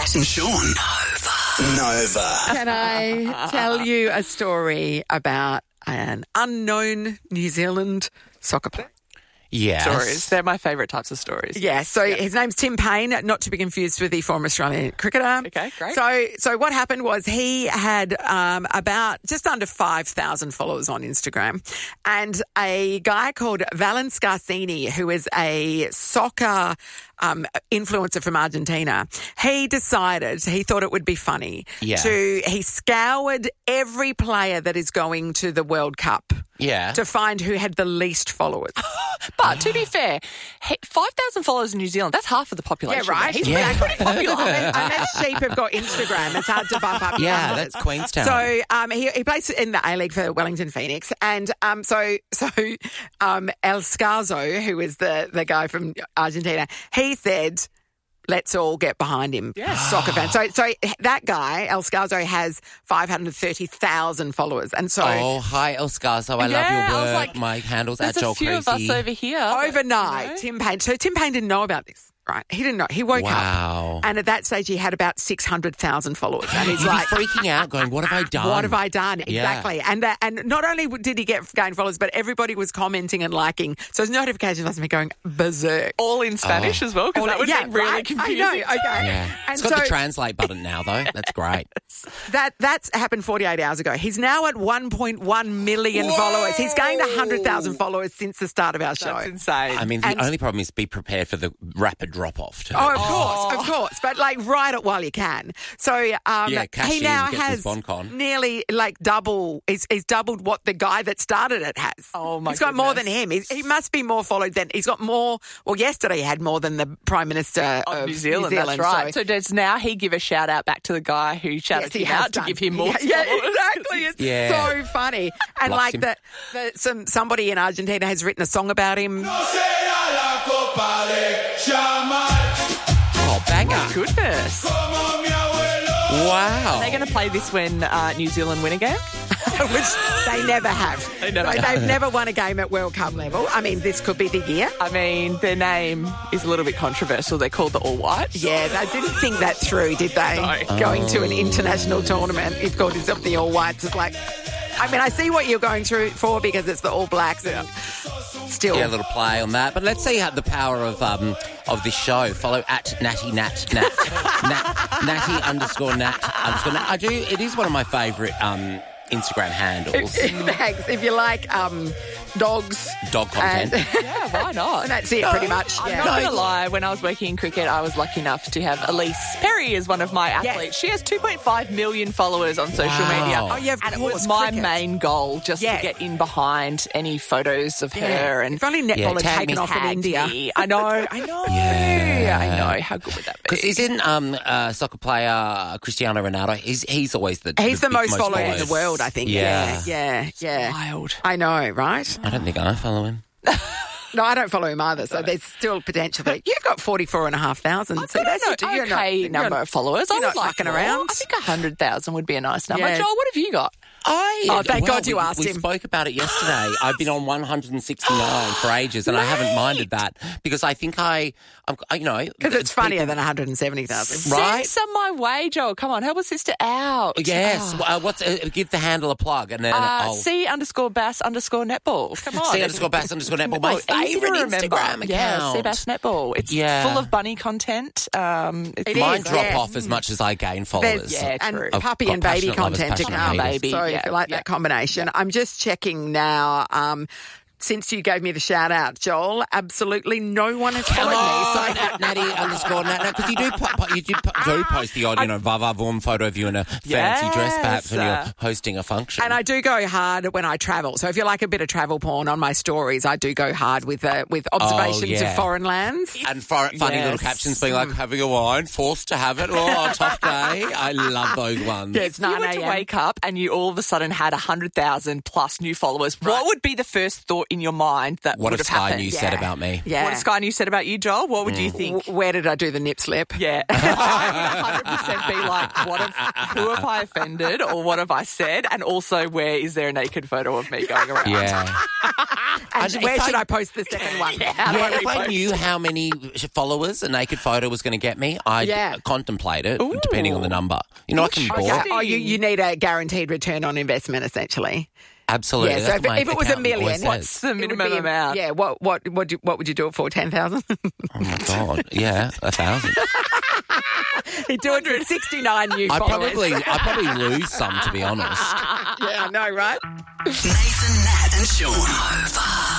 Matt and Sean. Nova. Can I tell you a story about an unknown New Zealand soccer player? Yes. Stories. They're my favourite types of stories. Yeah, so his name's Tim Payne, not to be confused with the former Australian cricketer. Okay, great. So what happened was he had about just under 5,000 followers on Instagram, and a guy called Valens Scarsini, who is a soccer influencer from Argentina, he thought it would be funny he scoured every player that is going to the World Cup to find who had the least followers. But to be fair, 5,000 followers in New Zealand, that's half of the population. Yeah, right. He's Exactly. pretty popular. Unless sheep have got Instagram, it's hard to bump up. Yeah, that's Queenstown. So he plays in the A-League for Wellington Phoenix, and so El Scarzo, who is the guy from Argentina, he said, let's all get behind him, soccer fans. So that guy, El Scarzo, has 530,000 followers. And so... Oh, hi, El Scarzo. I love your work. Like, my handle's at there's Joel a few of us Creasy. over here. Overnight, Tim Payne. So Tim Payne didn't know about this, right? He didn't know. He woke up. And at that stage, he had about 600,000 followers. And he's like... freaking out, going, what have I done? What have I done? Yeah. Exactly. And not only did he gain followers, but everybody was commenting and liking. So his notifications must be going berserk. All in Spanish as well, because that would be really confusing. I know, okay. Yeah. And It's got the translate button now, though. That's great. That's happened 48 hours ago. He's now at 1.1 million followers. He's gained 100,000 followers since the start of our show. That's insane. I mean, the only problem is be prepared for the rapid drop-off, too. Oh, of course. But, ride it while you can. So he now has nearly, double. He's doubled what the guy that started it has. Oh, my He's got more than him. He must be more followed than... He's got more... Well, yesterday he had more than the Prime Minister of New Zealand. That's right. So does now he give a shout-out back to the guy who shouted him out to give him more followers? Yeah, exactly. It's so funny. And somebody in Argentina has written a song about him. Oh, banger. Goodness. Wow. Are they going to play this when New Zealand win a game? Which they never have. They've never won a game at World Cup level. I mean, this could be the year. I mean, their name is a little bit controversial. They're called the All Whites. Yeah, they didn't think that through, did they? No. Going to an international tournament, you've called yourself the All Whites. It's like, I mean, I see what you're going through for because it's the All Blacks and still. Yeah, a little play on that. But let's see how the power of this show. Follow at Natty Nat. Natty _Nat _Nat. It is one of my favourite Instagram handles. Thanks. If you like dog content. Yeah, why not? And that's it, pretty much. I'm not going to lie. When I was working in cricket, I was lucky enough to have Elise Perry as one of my athletes. Yes. She has 2.5 million followers on social media. Oh, yeah, and it was my main goal just to get in behind any photos of her. And if only netball had taken off in India. I know. Yeah. I know. How good would that be? Because isn't soccer player Cristiano Ronaldo? He's always the most followed in the world, I think. Yeah. Wild. I know, right? I don't think I follow him. No, I don't follow him either, so there's still potential there. You've got 44,500. So that's an okay number of followers. You're I was not fucking around. I think 100,000 would be a nice number. Yeah. Joel, what have you got? Thank God you asked him. We spoke about it yesterday. I've been on 169 for ages, and I haven't minded that because I think because it's funnier than 170,000, Send right? some my way, Joel. Come on, help a sister out. Yes. Give the handle a plug, and then C_Bass_netball. Come on. C_Bass_netball. My favourite Instagram account. Yeah, Seabass Netball. It's full of bunny content. Mine drop off as much as I gain followers. And puppy and baby content to come. Baby. So if you like that combination. I'm just checking now. Since you gave me the shout out, Joel, absolutely no one has followed me. So Natty _Nat, because you do post the odd, Vava Vorm photo of you in a fancy dress, perhaps when you're hosting a function. And I do go hard when I travel. So if you like a bit of travel porn on my stories, I do go hard with observations of foreign lands. And funny little captions being like, having a wine, forced to have it, tough day. I love those ones. Yeah, it's 9 you were to wake up and you all of a sudden had 100,000 plus new followers. Right. What would be the first thought in your mind that What would if have Sky happened? News said about me? Yeah. What if Sky News said about you, Joel? What would you think? Where did I do the nip slip? Yeah. I would 100% be like, who have I offended or what have I said? And also, where is there a naked photo of me going around? Yeah. And where should I post the second one? Yeah, if I knew how many followers a naked photo was going to get me, I'd contemplate it, depending on the number. You know, I can Okay. bought. Oh, you need a guaranteed return on investment, essentially. Absolutely. Yeah, so That's what my if it was $1 accountant million, always What's says. the minimum amount? Yeah, what would you do it for? 10,000? Oh my God. Yeah, 1,000. 269 new I followers. probably lose some, to be honest. Yeah, I know, right? Nathan, Nat, and Sean. Nova.